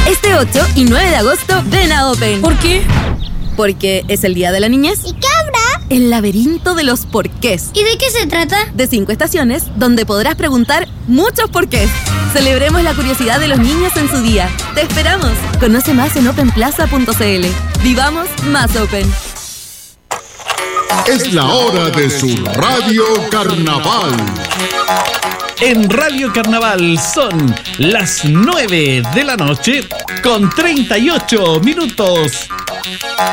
Este 8 y 9 de agosto, ven a Open. ¿Por qué? Porque es el Día de la Niñez. ¿Y qué habrá? El laberinto de los porqués. ¿Y de qué se trata? De 5 estaciones, donde podrás preguntar muchos porqués. Celebremos la curiosidad de los niños en su día. ¡Te esperamos! Conoce más en openplaza.cl. Vivamos más Open. Es la hora de su Radio Carnaval. En Radio Carnaval son las 9 de la noche con 38 minutos.